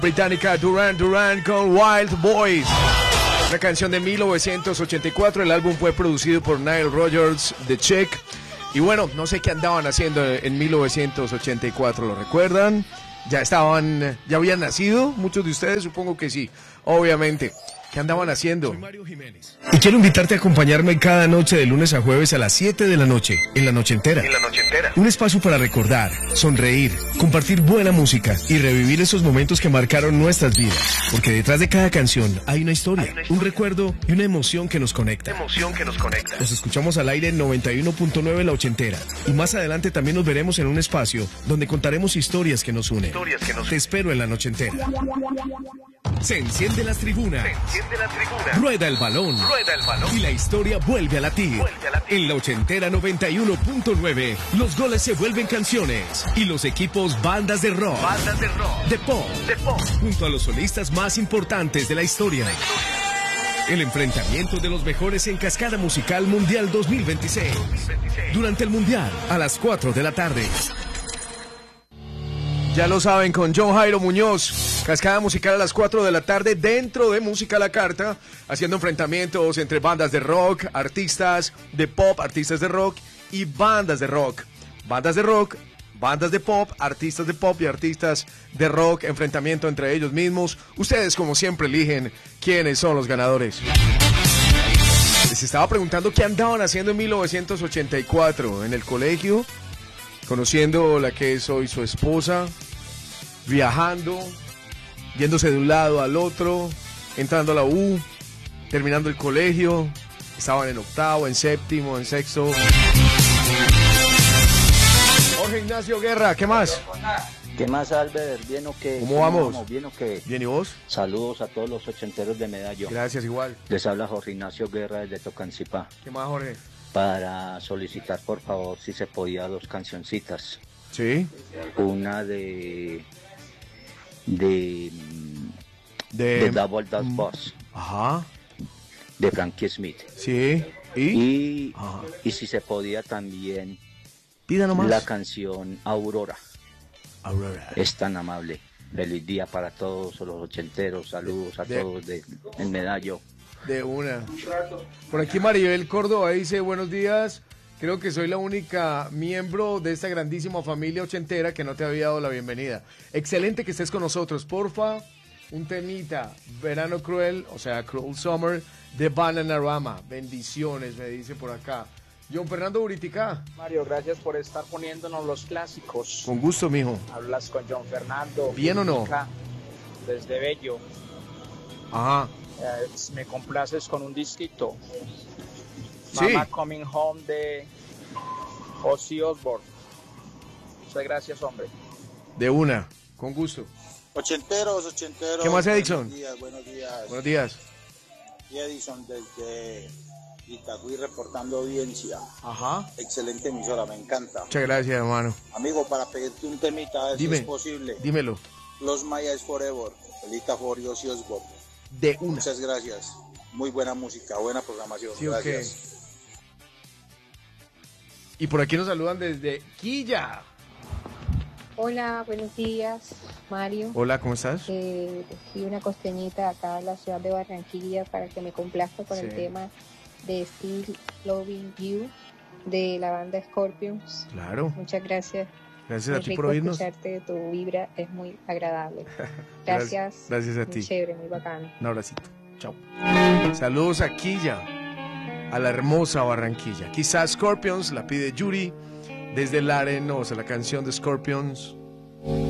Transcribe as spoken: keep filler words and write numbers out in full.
Británica Duran Duran con Wild Boys, una canción de mil novecientos ochenta y cuatro. El álbum fue producido por Nile Rodgers, The Check. Y bueno, no sé qué andaban haciendo en mil novecientos ochenta y cuatro, ¿lo recuerdan? ¿Ya estaban, ya habían nacido? Muchos de ustedes supongo que sí, obviamente. ¿Qué andaban haciendo? Soy Mario Jiménez. Y quiero invitarte a acompañarme cada noche de lunes a jueves a las siete de la noche, en La Noche Entera. En La Noche Entera. Un espacio para recordar, sonreír, compartir buena música y revivir esos momentos que marcaron nuestras vidas. Porque detrás de cada canción hay una historia, hay una historia, un recuerdo y una emoción que nos conecta. Una emoción que nos conecta. Nos escuchamos al aire en noventa y uno punto nueve La Ochentera. Y más adelante también nos veremos en un espacio donde contaremos historias que nos unen. Historias que nos... Te espero en La Noche Entera. Se enciende las tribunas. Se enciende la tribuna. Rueda el balón. Rueda el balón. Y la historia vuelve a latir. Vuelve a latir. En La Ochentera noventa y uno punto nueve, los goles se vuelven canciones. Y los equipos bandas de rock. Bandas de rock. De pop. De pop. Junto a los solistas más importantes de la historia. La historia. El enfrentamiento de los mejores en Cascada Musical Mundial dos mil veintiséis. dos mil veintiséis. Durante el Mundial, a las cuatro de la tarde. Ya lo saben, con John Jairo Muñoz, Cascada Musical a las cuatro de la tarde, dentro de Música a la Carta, haciendo enfrentamientos entre bandas de rock, artistas de pop, artistas de rock y bandas de rock. Bandas de rock, bandas de pop, artistas de pop y artistas de rock, enfrentamiento entre ellos mismos. Ustedes, como siempre, eligen quiénes son los ganadores. Les estaba preguntando qué andaban haciendo en mil novecientos ochenta y cuatro en el colegio, conociendo la que es hoy su esposa, viajando, yéndose de un lado al otro, entrando a la U, terminando el colegio, estaban en octavo, en séptimo, en sexto. Jorge Ignacio Guerra, ¿qué más? ¿Qué más, Albert? ¿Bien o qué? ¿Cómo vamos? vamos? ¿Bien o qué? Bien, ¿y vos? Saludos a todos los ochenteros de Medallo. Gracias, igual. Les habla Jorge Ignacio Guerra desde Tocancipá. ¿Qué más, Jorge? Para solicitar, por favor, si se podía, dos cancioncitas. Sí. Una de... de... de, de Double Dutch Boss. Ajá. De Frankie Smith. Sí. ¿Y? Y, y si se podía también... Pida nomás. La canción Aurora. Aurora. Es tan amable. Feliz día para todos los ochenteros. Saludos a de, todos de, del Medallo. De una. Por aquí Maribel Córdoba dice, buenos días, creo que soy la única miembro de esta grandísima familia ochentera que no te había dado la bienvenida. Excelente que estés con nosotros, porfa, un temita, Verano Cruel, o sea, Cruel Summer, de Bananarama. Bendiciones, me dice por acá. John Fernando Buritica. Mario, gracias por estar poniéndonos los clásicos. Con gusto, mijo. Hablas con John Fernando. ¿Bien Buritica, o no? Desde Bello. Ajá. Eh, me complaces con un disquito. Sí. Mama Coming Home de Ozzy Osbourne. Muchas gracias, hombre. De una, con gusto. Ochenteros, ochenteros. ¿Qué más, Edison? Buenos días, buenos días. Buenos días. Y Edison desde Itagüí reportando audiencia. Ajá. Excelente emisora, me encanta. Muchas gracias, hermano. Amigo, para pedirte un temita, si es posible. Dímelo. Los Mayas Forever, Elita for Ozzy Osbourne. De una. Muchas gracias. Muy buena música, buena programación. Sí, gracias. Okay. Y por aquí nos saludan desde Quilla. Hola, buenos días, Mario. Hola, ¿cómo estás? Eh, y una costeñita acá en la ciudad de Barranquilla para que me complazca con sí. el tema de Still Loving You de la banda Scorpions. Claro. Muchas gracias. Gracias a ti por oírnos. Escucharte, tu vibra es muy agradable. Gracias. Gracias a muy ti. Chévere, muy bacano. Un abracito. Chao. Saludos a Quilla, a la hermosa Barranquilla. Quizás Scorpions la pide Yuri desde La Arenosa, la canción de Scorpions.